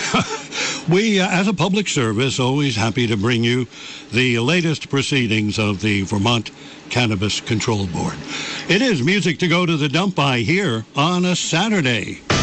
We, as a public service, always happy to bring you the latest proceedings of the Vermont Cannabis Control Board. It is music to go to the dump by here on a Saturday.